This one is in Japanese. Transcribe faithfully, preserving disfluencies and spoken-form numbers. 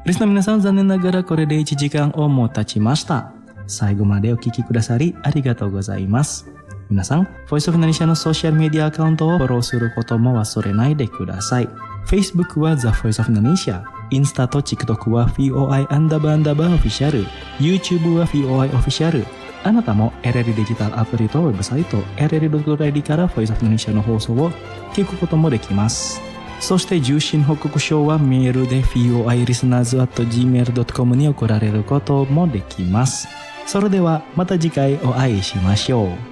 リスナーの皆さん、残念ながらこれでいちじかんをもう経ちました。最後までお聞きくださりありがとうございます。皆さん、ボイスオフインドネシアのソーシャルメディアアカウントをフォローすることも忘れないでください。Facebook は The Voice of Indonesia、インスタと TikTok は ブイオーアイ アンダーバーアンダーバーオフィシャル、YouTube は ブイオーアイ オフィシャル。あなたも エルエル デジタルアプリとウェブサイト エルエルドットアイディー から Voice of Indonesia の放送を聞くこともできます。そして受信報告書はメールで ブイオーアイ リスナーズ アット ジーメール ドットコム に送られることもできます。それではまた次回お会いしましょう。